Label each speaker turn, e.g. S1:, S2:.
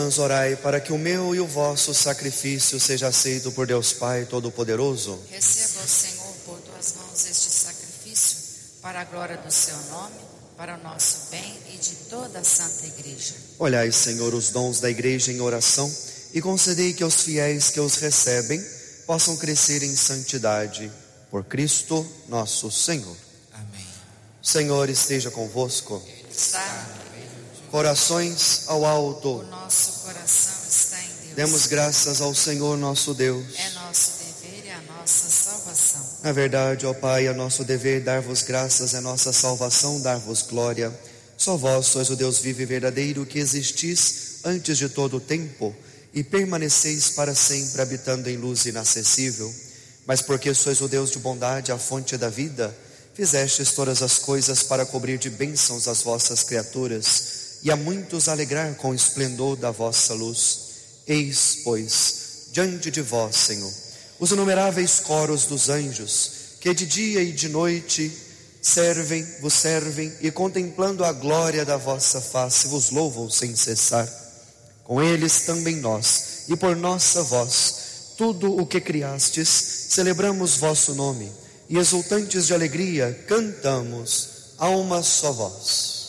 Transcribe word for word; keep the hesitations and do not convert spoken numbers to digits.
S1: Orai para que o meu e o vosso sacrifício seja aceito por Deus Pai Todo-Poderoso.
S2: Receba, Senhor, por tuas mãos este sacrifício, para a glória do seu nome, para o nosso bem e de toda a Santa Igreja.
S1: Olhai, Senhor, os dons da Igreja em oração e concedei que os fiéis que os recebem possam crescer em santidade. Por Cristo nosso Senhor.
S3: Amém.
S1: O Senhor esteja convosco.
S2: Está.
S1: Corações ao alto.
S2: O nosso coração está em Deus.
S1: Demos graças ao Senhor nosso Deus.
S2: É nosso dever e a nossa salvação.
S1: Na verdade, ó Pai, é nosso dever dar-vos graças, é nossa salvação dar-vos glória. Só vós sois o Deus vivo e verdadeiro, que existis antes de todo o tempo e permaneceis para sempre habitando em luz inacessível. Mas porque sois o Deus de bondade, a fonte da vida, fizestes todas as coisas para cobrir de bênçãos as vossas criaturas e a muitos alegrar com o esplendor da vossa luz. Eis, pois, diante de vós, Senhor, os inumeráveis coros dos anjos, que de dia e de noite servem, vos servem, e contemplando a glória da vossa face, vos louvam sem cessar. Com eles também nós, e por nossa voz, tudo o que criastes, celebramos vosso nome, e exultantes de alegria, cantamos a uma só voz.